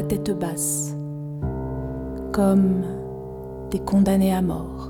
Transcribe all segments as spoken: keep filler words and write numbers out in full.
tête basse, comme des condamnés à mort.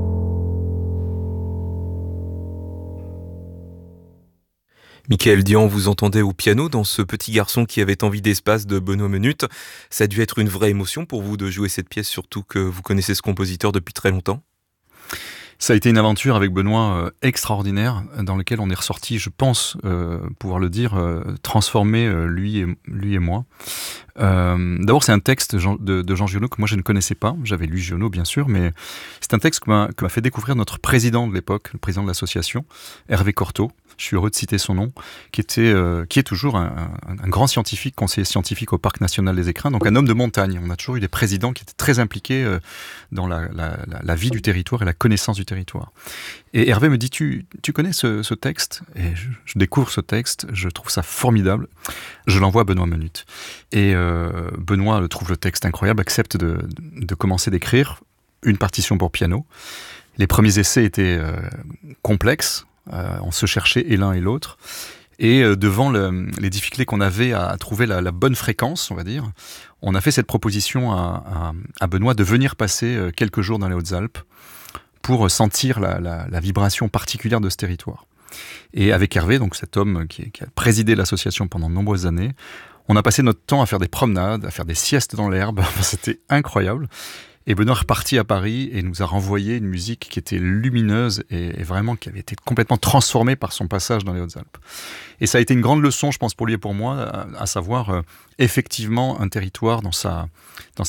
Michaël Dian, vous entendez au piano dans Ce petit garçon qui avait envie d'espace de Benoît Menut. Ça a dû être une vraie émotion pour vous de jouer cette pièce, surtout que vous connaissez ce compositeur depuis très longtemps. Ça a été une aventure avec Benoît euh, extraordinaire, dans laquelle on est ressorti, je pense euh, pouvoir le dire, euh, transformé, euh, lui, et, lui et moi. Euh, d'abord, c'est un texte de, de Jean Giono que moi je ne connaissais pas. J'avais lu Giono, bien sûr, mais c'est un texte que m'a, que m'a fait découvrir notre président de l'époque, le président de l'association, Hervé Cortot. Je suis heureux de citer son nom, qui était, euh, qui est toujours un, un, un grand scientifique, conseiller scientifique au Parc National des Écrins, donc un homme de montagne. On a toujours eu des présidents qui étaient très impliqués euh, dans la, la, la, la vie du territoire et la connaissance du territoire. Et Hervé me dit, tu, tu connais ce, ce texte ? Et je, je découvre ce texte, je trouve ça formidable. Je l'envoie à Benoît Menut. Et euh, Benoît le trouve le texte incroyable, accepte de, de commencer d'écrire une partition pour piano. Les premiers essais étaient euh, complexes. Euh, on se cherchait et l'un et l'autre. Et euh, devant le, les difficultés qu'on avait à, à trouver la, la bonne fréquence, on va dire, on a fait cette proposition à, à, à Benoît de venir passer euh, quelques jours dans les Hautes-Alpes pour sentir la, la, la vibration particulière de ce territoire. Et avec Hervé, donc cet homme qui, qui a présidé l'association pendant de nombreuses années, on a passé notre temps à faire des promenades, à faire des siestes dans l'herbe. C'était incroyable. Et Benoît est reparti à Paris et nous a renvoyé une musique qui était lumineuse et, et vraiment qui avait été complètement transformée par son passage dans les Hautes-Alpes. Et ça a été une grande leçon, je pense, pour lui et pour moi, à, à savoir euh, effectivement un territoire dans sa, dans